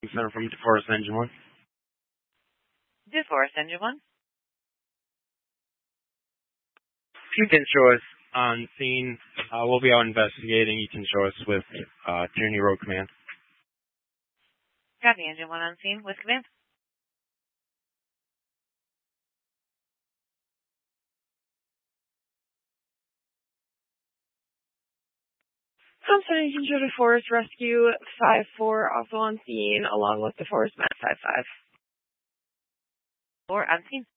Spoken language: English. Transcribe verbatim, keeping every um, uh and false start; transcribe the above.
Center from DeForest Engine One. DeForest Engine One. You can show us on scene. Uh, we'll be out investigating. You can show us with uh, Tierney Road Command. Copy, Engine One on scene with command. Constant Control Forest Rescue five four also on scene, along with DeForest Mat five five. Four on scene.